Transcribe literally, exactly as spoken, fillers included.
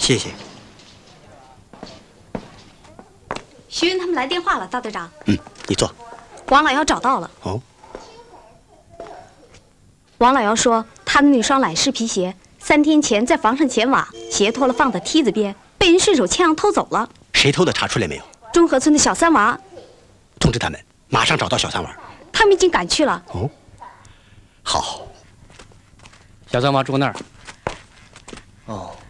谢谢。 徐云他们来电话了，大队长。 嗯，你坐。 王老幺找到了。 哦。 王老幺说，他的那双懒式皮鞋三天前在房上捡瓦，鞋脱了放在梯子边，被人顺手牵羊偷走了。 谁偷的？查出来没有？ 中河村的小三娃。 通知他们，马上找到小三娃。 他们已经赶去了。 哦。好。 小三娃住那儿。 哦。